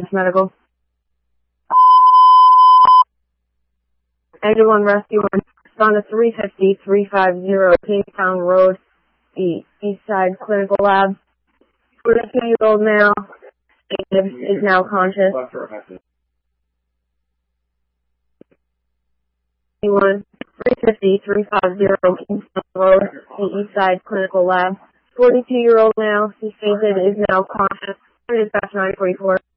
Medical. Engine 1 Rescue 1. Respond to 350-350 Kingstown Road, East Side Clinical Lab. 42-year-old male is now conscious. 350-350 Kingstown Road, East Side Clinical Lab. 42-year-old male, he fainted, is now conscious. Dispatch 944.